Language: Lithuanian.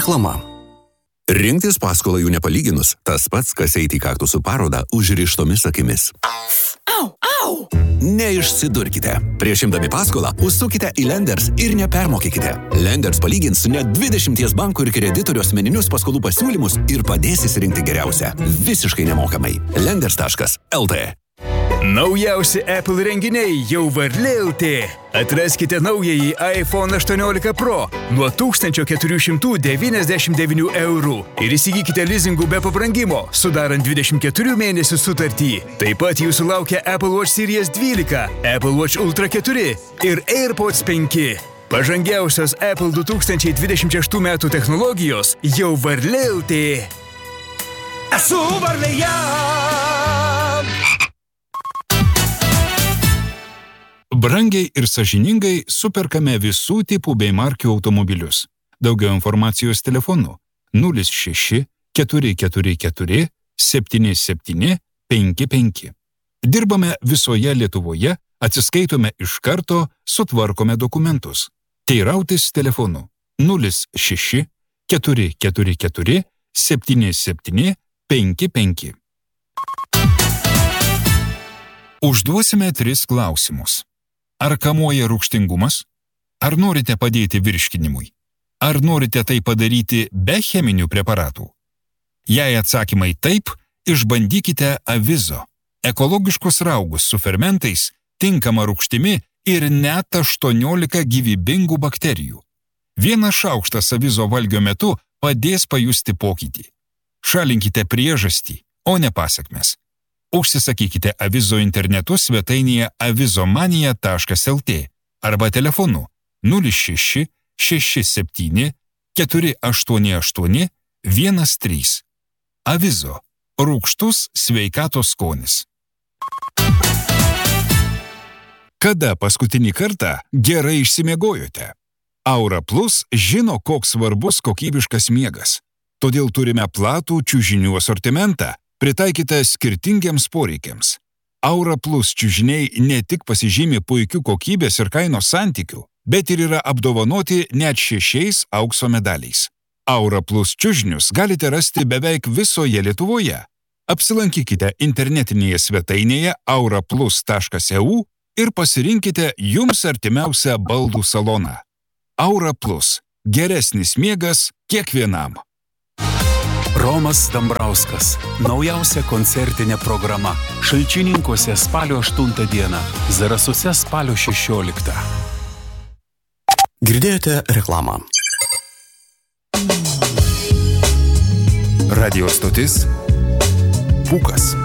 Reklama. Rinktis paskolą jų nepalyginus, tas pats, kas eiti į kaktusų parodą užrištomis akimis. Au! Neišsidurkite. Prieš imdami paskolą, užsukite į Lenders ir nepermokykite. Lenders palygins net 20 bankų ir kreditorių asmeninius paskolų pasiūlymus ir padės įsirinkti geriausią. Visiškai nemokamai. Lenders.lt. Naujausi Apple renginiai jau Varlė.lt. Atraskite naująjį iPhone 18 Pro nuo 1499 eurų ir įsigykite lizingų be pabrangimo, sudarant 24 mėnesių sutartį. Taip pat jūsų laukia Apple Watch Series 12, Apple Watch Ultra 4 ir AirPods 5. Pažangiausios Apple 2026 metų technologijos jau Varlė.lt. Esu Varlėje! Brangiai ir sąžiningai superkame visų tipų bei markių automobilius. Daugiau informacijos telefonu 06 444 77 55. Dirbame visoje Lietuvoje, atsiskaitome iš karto, sutvarkome dokumentus. Teirautis telefonu 06 444 77 55. Užduosime 3 klausimus. Ar kamuoja rūgštingumas? Ar norite padėti virškinimui? Ar norite tai padaryti be cheminių preparatų? Jei atsakymai taip, išbandykite Avizo. Ekologiškus raugus su fermentais, tinkama rūgštimi ir net 18 gyvybingų bakterijų. Vienas šaukštas Avizo valgio metu padės pajusti pokytį. Šalinkite priežastį, o ne pasekmes. Užsisakykite Avizo internetu svetainėje avizomania.lt arba telefonu 06 67 488 13. Avizo. Rūgštus sveikatos skonis. Kada paskutinį kartą gerai išsimiegojote? Aura Plus žino, koks svarbus kokybiškas miegas. Todėl turime platų čiužinių asortimentą, pritaikyta skirtingiems poreikiams. Aura Plus čiužiniai ne tik pasižymi puikių kokybės ir kainos santykių, bet ir yra apdovanoti net 6 aukso medaliais. Aura Plus čiužinius galite rasti beveik visoje Lietuvoje. Apsilankykite internetinėje svetainėje auraplus.eu ir pasirinkite jums artimiausią baldų saloną. Aura Plus. Geresnis miegas kiekvienam. Romas Dambrauskas. Naujausia koncertinė programa. Šalčininkuose spalio 8 dieną. Zarasuose spalio 16. Girdėjote reklamą. Radio stotis Pūkas.